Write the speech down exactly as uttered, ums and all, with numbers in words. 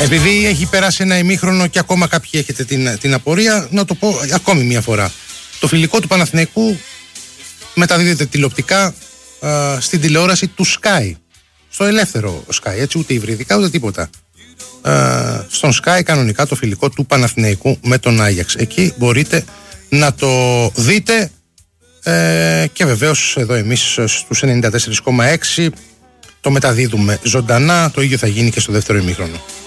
Επειδή έχει περάσει ένα ημίχρονο και ακόμα κάποιοι έχετε την, την απορία, να το πω ακόμη μια φορά. Το φιλικό του Παναθηναϊκού μεταδίδεται τηλεοπτικά α, στην τηλεόραση του Sky. Στο ελεύθερο Sky, έτσι, ούτε υβριδικά ούτε τίποτα. Α, στον Sky κανονικά το φιλικό του Παναθηναϊκού με τον Άγιαξ. Εκεί μπορείτε να το δείτε ε, και βεβαίως εδώ εμείς στους ενενήντα τέσσερα κόμμα έξι το μεταδίδουμε ζωντανά. Το ίδιο θα γίνει και στο δεύτερο ημίχρονο.